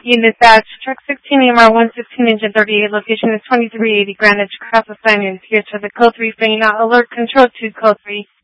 Unit Dispatch, Truck 16 AMR 116 Engine 38, location is 2380 Greenwich, cross assignment, appears for the code 3 FANA, alert control to code 3.